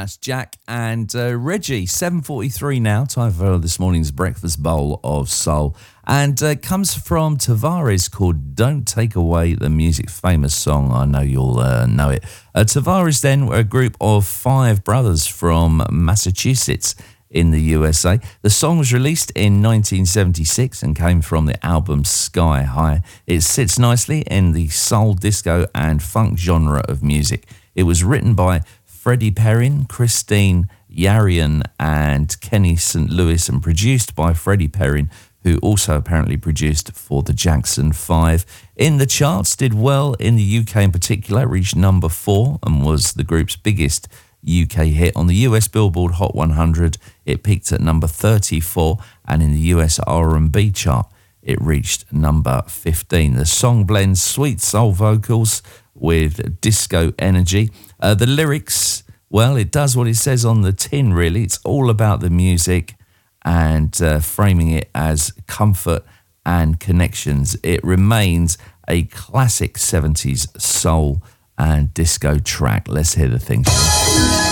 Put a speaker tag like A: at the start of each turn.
A: That's Jack and Reggie. 7:43 now. Time for this morning's breakfast bowl of soul. And comes from Tavares, called Don't Take Away the Music. Famous song. I know you'll know it. Tavares then were a group of 5 brothers from Massachusetts in the USA. The song was released in 1976 and came from the album Sky High. It sits nicely in the soul, disco and funk genre of music. It was written by Freddie Perrin, Christine Yarian and Kenny St. Louis, and produced by Freddie Perrin, who also apparently produced for the Jackson 5. In the charts, did well in the UK in particular, reached number 4 and was the group's biggest UK hit. On the US Billboard Hot 100, it peaked at number 34, and in the US R&B chart, it reached number 15. The song blends sweet soul vocals with disco energy. The lyrics, well, it does what it says on the tin, really. It's all about the music and framing it as comfort and connections. It remains a classic 70s soul and disco track. Let's hear the thing.